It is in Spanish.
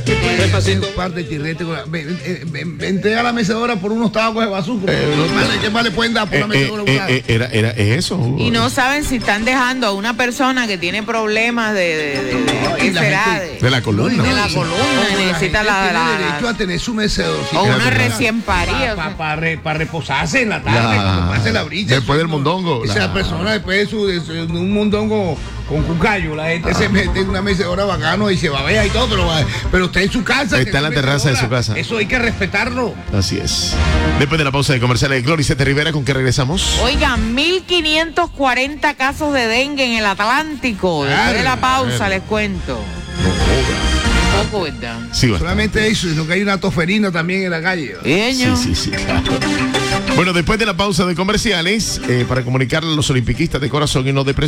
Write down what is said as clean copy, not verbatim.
Un par de chirretes. Entrega la mecedora por unos tabacos de bazooka. ¿Qué más le pueden dar por la mecedora? Era eso. Y no saben si están dejando a una persona que tiene problemas de la columna. De la columna, necesita tiene derecho a tener su mecedor. O una recién parida. Para reposarse en la tarde, cuando pase la brisa. Después del mondongo. Esa persona, después de un mondongo con cucayo, la gente se mete en una mecedora bacano y se babea y todo, pero usted en su casa. Está en la terraza de su casa. Eso hay que respetarlo. Así es. Después de la pausa de comerciales de Gloricete Rivera, ¿con qué regresamos? Oigan, 1.540 casos de dengue en el Atlántico. Después de la pausa les cuento. Poco, ¿verdad? Sí, solamente eso, sino que hay una toferina también en la calle. Sí, claro. Bueno, después de la pausa de comerciales, para comunicarle a los olimpiquistas de corazón y no de